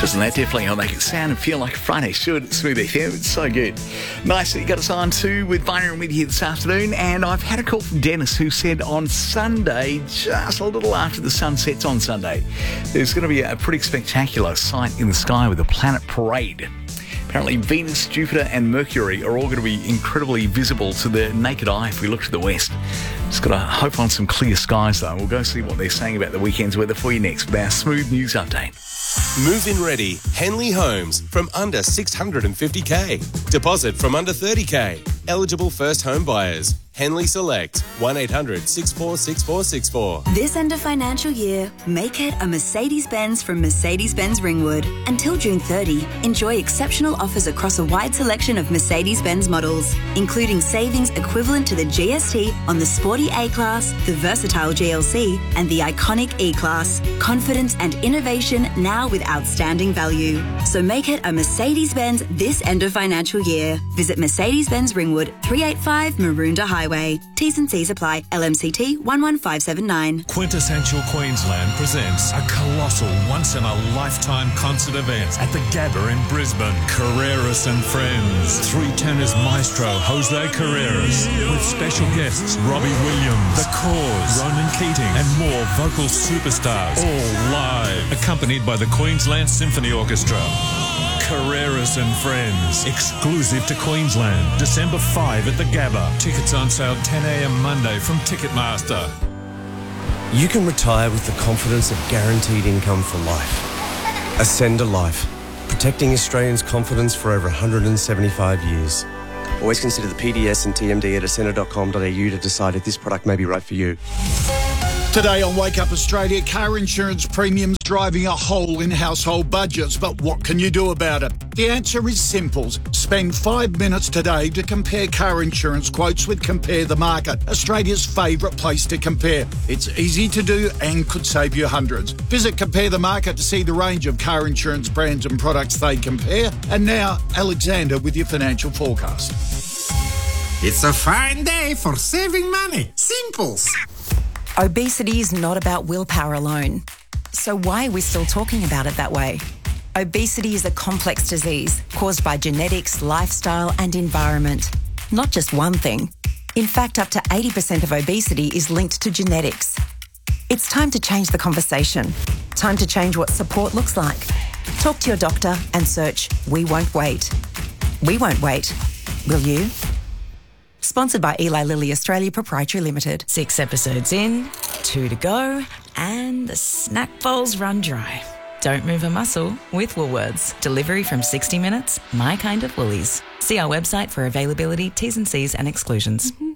Doesn't that definitely make it sound and feel like a Friday should? Smooth FM, it's so good. Nice that you got us on too with Viner and with you this afternoon. And I've had a call from Dennis who said on Sunday, just a little after the sun sets on Sunday, there's going to be a pretty spectacular sight in the sky with a planet parade. Apparently Venus, Jupiter and Mercury are all going to be incredibly visible to the naked eye if we look to the west. Just got to hope on some clear skies though. We'll go see what they're saying about the weekend's weather for you next with our smooth news update. Move-in ready. Henley Homes from under 650k. Deposit from under 30k. Eligible first home buyers. Henley Select. 1-800-646464. This end of financial year, make it a Mercedes-Benz from Mercedes-Benz Ringwood. Until June 30, enjoy exceptional offers across a wide selection of Mercedes-Benz models, including savings equivalent to the GST on the sporty A-Class, the versatile GLC, and the iconic E-Class. Confidence and innovation now with outstanding value. So make it a Mercedes-Benz this end of financial year. Visit Mercedes-Benz Ringwood, 385 Maroondah Highway. T's and C's apply. LMCT 11579. Quintessential Queensland presents a colossal once-in-a-lifetime concert event at the Gabba in Brisbane. Carreras and Friends. Three tenors maestro Jose Carreras with special guests Robbie Williams, The Cause, Ronan Keating and more vocal superstars, all live, accompanied by the Queensland Symphony Orchestra. Carreras and Friends, exclusive to Queensland, December 5 at the Gabba. Tickets on sale 10 a.m. Monday from Ticketmaster. You can retire with the confidence of guaranteed income for life. Ascend a Life, protecting Australians' confidence for over 175 years. Always consider the PDS and TMD at ascender.com.au to decide if this product may be right for you. Today on Wake Up Australia, car insurance premiums driving a hole in household budgets. But what can you do about it? The answer is simple. Spend 5 minutes today to compare car insurance quotes with Compare the Market, Australia's favourite place to compare. It's easy to do and could save you hundreds. Visit Compare the Market to see the range of car insurance brands and products they compare. And now, Alexander with your financial forecast. It's a fine day for saving money. Simples. Obesity is not about willpower alone. So why are we still talking about it that way? Obesity is a complex disease caused by genetics, lifestyle and environment. Not just one thing. In fact, up to 80% of obesity is linked to genetics. It's time to change the conversation. Time to change what support looks like. Talk to your doctor and search We Won't Wait. We won't wait. Will you? Sponsored by Eli Lilly Australia Proprietary Limited. 6 episodes in, 2 to go, and the snack bowls run dry. Don't move a muscle with Woolworths. Delivery from 60 minutes, my kind of Woolies. See our website for availability, T's and C's and exclusions.